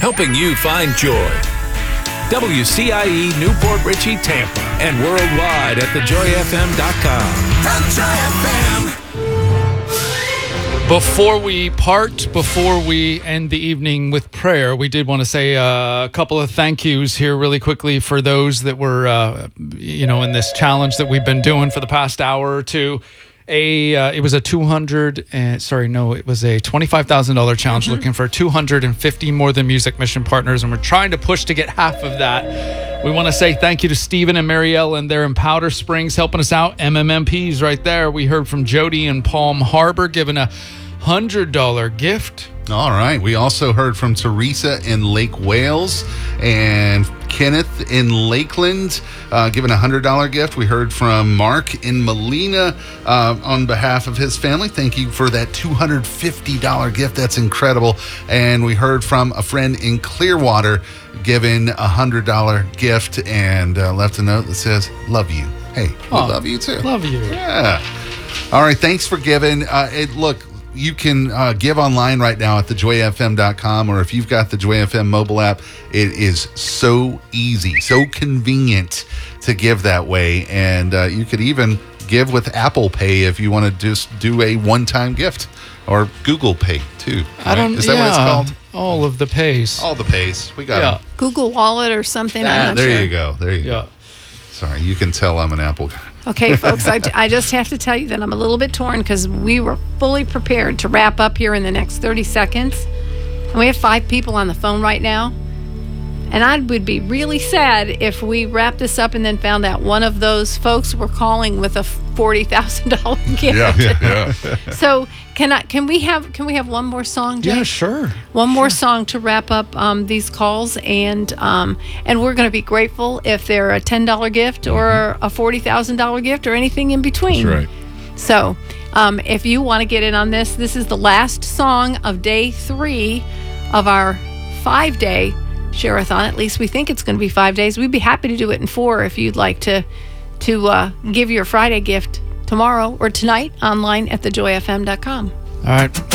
helping you find joy. WCIE Newport Richey, Tampa, and worldwide at thejoyfm.com. The Joy FM. Before we end the evening with prayer, we did want to say a couple of thank yous here really quickly for those that were, in this challenge that we've been doing for the past hour or two. It was a $25,000 challenge looking for 250 More Than Music Mission partners, and we're trying to push to get half of that. We want to say thank you to Stephen and Marielle, and they're in Powder Springs helping us out. MMMPs right there. We heard from Jody in Palm Harbor giving a $100 gift. All right. We also heard from Teresa in Lake Wales and Kenneth in Lakeland giving a $100 gift. We heard from Mark in Molina on behalf of his family. Thank you for that $250 gift. That's incredible. And we heard from a friend in Clearwater giving a $100 gift and left a note that says, love you. Hey, we love you too. Love you. Yeah. All right. Thanks for giving. Look, you can give online right now at thejoyfm.com, or if you've got the Joy FM mobile app, it is so easy, so convenient to give that way. And you could even give with Apple Pay if you want to just do a one-time gift, or Google Pay too. Right? Is that what it's called? All of the pays. All the pays. We got them. Google Wallet or something. I'm not there sure. you go. There you go. Sorry, you can tell I'm an Apple guy. Okay, folks, I just have to tell you that I'm a little bit torn because we were fully prepared to wrap up here in the next 30 seconds. And we have 5 people on the phone right now. And I would be really sad if we wrapped this up and then found out one of those folks were calling with a $40,000 gift. Yeah. So can we have one more song, Jay? Yeah, sure. One more song to wrap up these calls, and we're going to be grateful if they're a $10 gift or a $40,000 gift or anything in between. That's right. So if you want to get in on this is the last song of day 3 of our 5-day Share-a-thon. At least we think it's going to be 5 days. We'd be happy to do it in 4 if you'd like to give your Friday gift tomorrow or tonight online at thejoyfm.com. All right.